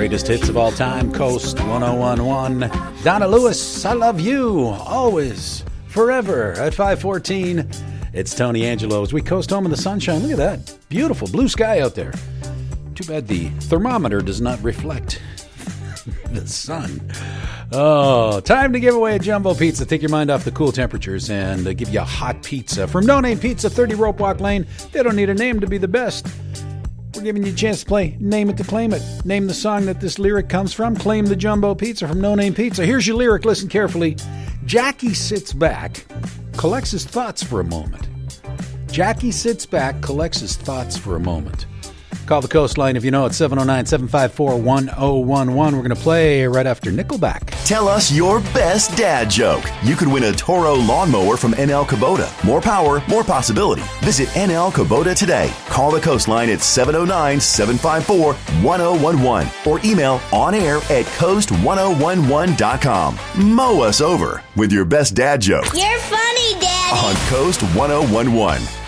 greatest hits of all time, Coast 1011. Donna Lewis, I love you, always, forever, at 5:14. It's Tony Angelo as we coast home in the sunshine. Look at that. Beautiful blue sky out there. Too bad the thermometer does not reflect the sun. Oh, time to give away a jumbo pizza. Take your mind off the cool temperatures and give you a hot pizza. From No Name Pizza, 30 Rope Walk Lane. They don't need a name to be the best. We're giving you a chance to play Name It to Claim It. Name the song that this lyric comes from. Claim the jumbo pizza from No Name Pizza. Here's your lyric. Listen carefully. Jackie sits back, collects his thoughts for a moment. Jackie sits back, collects his thoughts for a moment. Call the Coastline if you know it, 709-754-1011. We're going to play right after Nickelback. Tell us your best dad joke. You could win a Toro lawnmower from NL Kubota. More power, more possibility. Visit NL Kubota today. Call the Coastline at 709-754-1011 or email onair@coast1011.com. Mow us over with your best dad joke. You're funny, Daddy. On Coast 1011.